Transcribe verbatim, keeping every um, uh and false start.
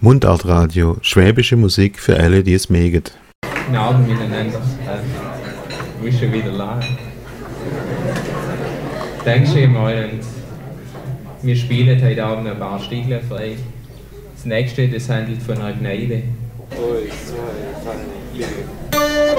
Mundartradio, schwäbische Musik für alle, die es mögen. Guten Abend miteinander. Äh, du bist schon wieder live. Dankeschön mal und wir spielen heute Abend ein paar Stiegler frei. Das nächste, das handelt von einer Gnade. Eins, zwei, drei, vier.